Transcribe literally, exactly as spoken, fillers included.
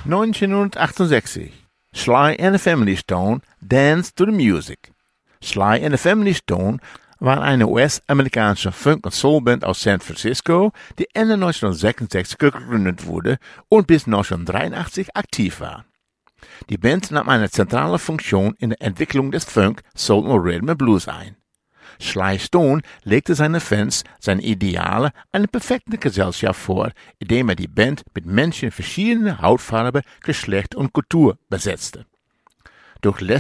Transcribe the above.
neunzehnhundertachtundsechzig. Sly and the Family Stone Dance to the Music. Sly and the Family Stone war eine U S-amerikanische Funk- und Soulband aus San Francisco, die Ende neunzehnhundertsechsundsechzig gegründet wurde und bis neunzehnhundertdreiundachtzig aktiv war. Die Band nahm eine zentrale Funktion in der Entwicklung des Funk, Soul und Rhythm and Blues ein. Sly Stone legte seinen Fans seine Ideale einer perfekten Gesellschaft vor, indem er die Band mit Menschen verschiedener Hautfarbe, Geschlecht und Kultur besetzte. Durch